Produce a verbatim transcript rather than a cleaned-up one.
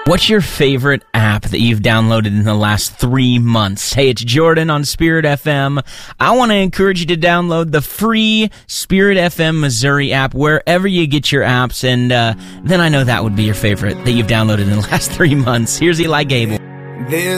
What's your favorite app that you've downloaded in the last three months? Hey, it's Jordan on Spirit F M. I want to encourage you to download the free Spirit F M Missouri app wherever you get your apps, and uh, then I know that would be your favorite that you've downloaded in the last three months. Here's Eli Gable.